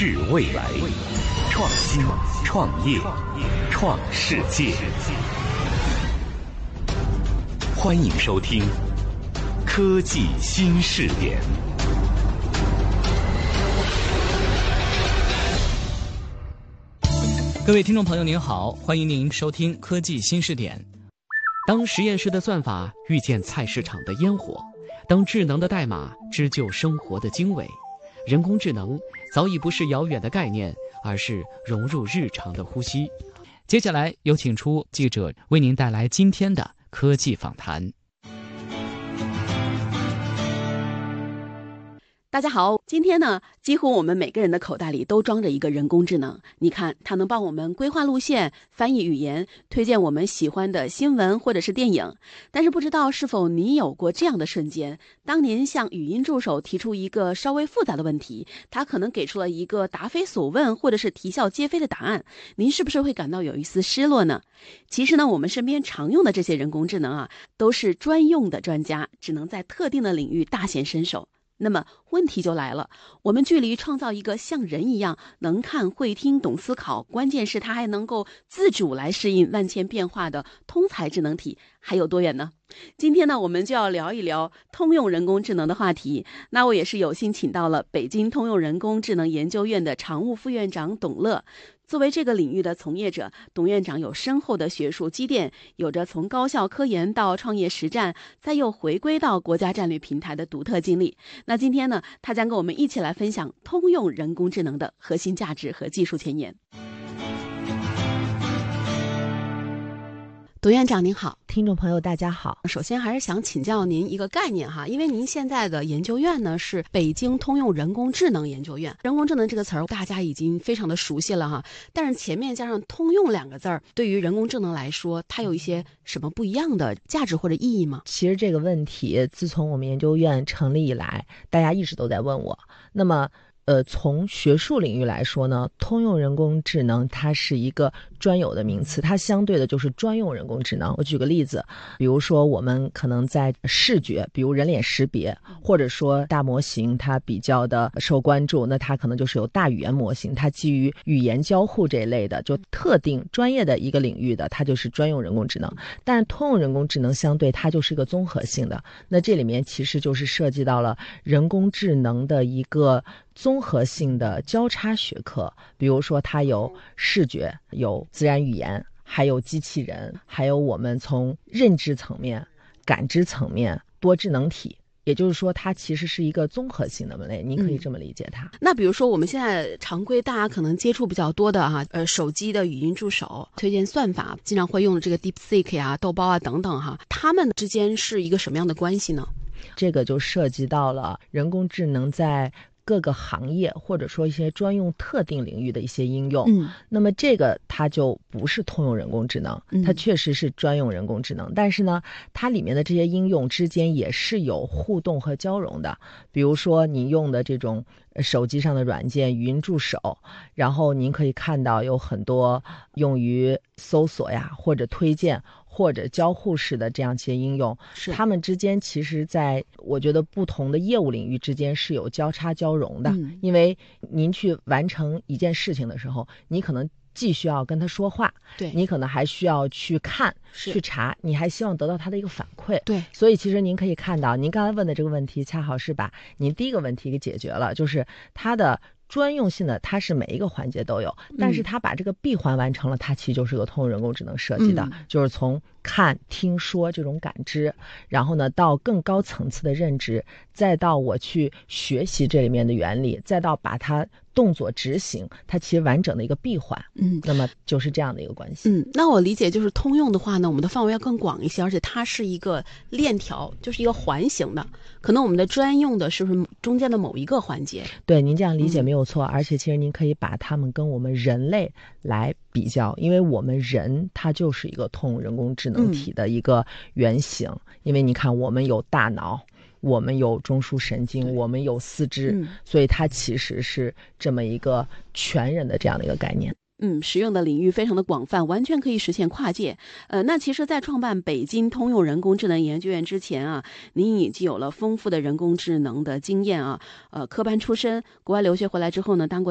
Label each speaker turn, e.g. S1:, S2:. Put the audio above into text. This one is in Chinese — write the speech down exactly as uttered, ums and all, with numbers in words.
S1: 视未来，创新、创业、创世界。欢迎收听科技新视点。
S2: 各位听众朋友您好，欢迎您收听科技新视点。当实验室的算法遇见菜市场的烟火，当智能的代码织就生活的经纬，人工智能早已不是遥远的概念，而是融入日常的呼吸。接下来有请出记者为您带来今天的科技访谈。
S3: 大家好，今天呢，几乎我们每个人的口袋里都装着一个人工智能。你看，它能帮我们规划路线、翻译语言、推荐我们喜欢的新闻或者是电影。但是不知道是否你有过这样的瞬间，当您向语音助手提出一个稍微复杂的问题，它可能给出了一个答非所问或者是啼笑皆非的答案，您是不是会感到有一丝失落呢？其实呢，我们身边常用的这些人工智能啊，都是专用的专家，只能在特定的领域大显身手。那么问题就来了，我们距离创造一个像人一样能看会听懂思考，关键是它还能够自主来适应万千变化的通才智能体还有多远呢？今天呢，我们就要聊一聊通用人工智能的话题。那我也是有幸请到了北京通用人工智能研究院的常务副院长董乐。作为这个领域的从业者，董院长有深厚的学术积淀，有着从高校科研到创业实战，再又回归到国家战略平台的独特经历。那今天呢，他将跟我们一起来分享通用人工智能的核心价值和技术前沿。董院长您好，
S4: 听众朋友大家好。
S3: 首先还是想请教您一个概念哈，因为您现在的研究院呢是北京通用人工智能研究院。人工智能这个词儿大家已经非常的熟悉了哈，但是前面加上通用两个字儿，对于人工智能来说，它有一些什么不一样的价值或者意义吗？
S4: 其实这个问题自从我们研究院成立以来，大家一直都在问我。那么呃，从学术领域来说呢，通用人工智能它是一个专有的名词，它相对的就是专用人工智能。我举个例子，比如说我们可能在视觉，比如人脸识别，或者说大模型它比较的受关注，那它可能就是有大语言模型，它基于语言交互这一类的，就特定专业的一个领域的，它就是专用人工智能。但是通用人工智能相对它就是一个综合性的，那这里面其实就是涉及到了人工智能的一个综合性的交叉学科，比如说它有视觉，有自然语言，还有机器人，还有我们从认知层面、感知层面、多智能体，也就是说它其实是一个综合性的门类，您可以这么理解它。
S3: 嗯、那比如说我们现在常规大家可能接触比较多的哈，呃，手机的语音助手、推荐算法，经常会用的这个 DeepSeek 呀、豆包啊等等哈，它们之间是一个什么样的关系呢？
S4: 这个就涉及到了人工智能在各个行业或者说一些专用特定领域的一些应用。嗯，那么这个它就不是通用人工智能，它确实是专用人工智能，嗯、但是呢，它里面的这些应用之间也是有互动和交融的。比如说你用的这种手机上的软件语音助手，然后您可以看到有很多用于搜索呀，或者推荐，或者交互式的这样一些应用，它们之间其实在我觉得不同的业务领域之间是有交叉交融的。嗯、因为您去完成一件事情的时候，你可能既需要跟他说话，对，你可能还需要去看去查，你还希望得到他的一个反馈。对，所以其实您可以看到，您刚才问的这个问题恰好是把您第一个问题给解决了，就是它的专用性的，它是每一个环节都有，但是它把这个闭环完成了，它其实就是个通用人工智能设计的，嗯、就是从看、听说这种感知，然后呢到更高层次的认知，再到我去学习这里面的原理，再到把它动作执行，它其实完整的一个闭环。嗯，那么就是这样的一个关系。
S3: 嗯，那我理解就是通用的话呢，我们的范围要更广一些，而且它是一个链条，就是一个环形的。可能我们的专用的是不是中间的某一个环节？
S4: 对，您这样理解没有错。嗯、而且其实您可以把它们跟我们人类来比较，因为我们人它就是一个通用人工智能体的一个原型。嗯、因为你看，我们有大脑，我们有中枢神经，我们有四肢，嗯、所以它其实是这么一个全人的这样的一个概念。
S3: 嗯，使用的领域非常的广泛，完全可以实现跨界。呃，那其实在创办北京通用人工智能研究院之前啊，您已经有了丰富的人工智能的经验啊，呃，科班出身，国外留学回来之后呢，当过